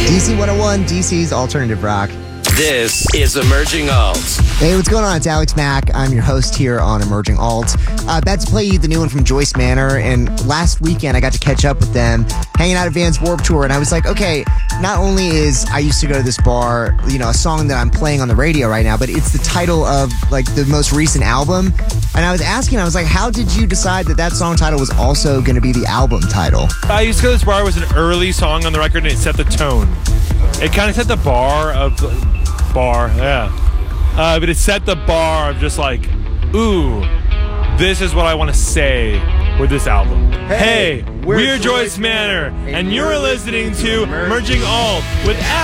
DC 101, DC's alternative rock. This is Emerging Alt. Hey, what's going on? It's Alex Mack. I'm your host here on Emerging Alt. About to play you the new one from Joyce Manor, and last weekend I got to catch up with them, hanging out at Vans Warped Tour, and I was like, okay, not only is I used to go to this bar, you know, a song that I'm playing on the radio right now, but it's the title of, like, the most recent album, and I was asking, I was like, how did you decide that that song title was also going to be the album title? I used to go to this bar. It was an early song on the record, and it set the tone. It kind of set the bar of but it set the bar of just like, ooh, this is what I want to say with this album. Hey, we're Joyce Manor, and you're listening to Emerging Alt with